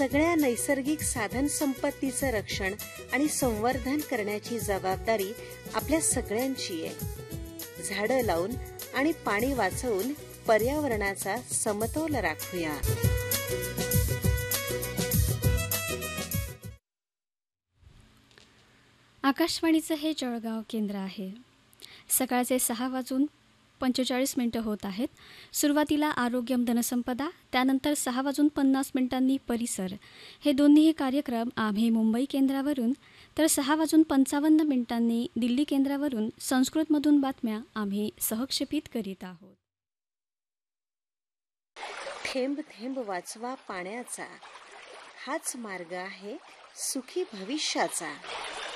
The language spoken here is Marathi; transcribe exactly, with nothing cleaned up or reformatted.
सगळ्या नैसर्गिक साधन संपत्तीचं रक्षण आणि संवर्धन करण्याची जबाबदारी आपल्या सगळ्यांची आहे. झाडं लावून आणि पाणी वाचवून पर्यावरणाचा समतोल राखूया. आकाशवाणीचं हे जळगाव केंद्र आहे. सकाळचे सहा वाजून पंचेचाळीस मिनिटं होत आहेत. सुरुवातीला आरोग्यम धनसंपदा, त्यानंतर सहा वाजून पन्नास मिनिटांनी परिसर, हे दोन्हीही कार्यक्रम आम्ही मुंबई केंद्रावरून, तर सहा वाजून पंचावन्न मिनिटांनी दिल्ली केंद्रावरून संस्कृतमधून बातम्या आम्ही सहक्षेपित करीत आहोत. थेंब थेंब वाचवा पाण्याचा, हाच मार्ग आहे सुखी भविष्याचा.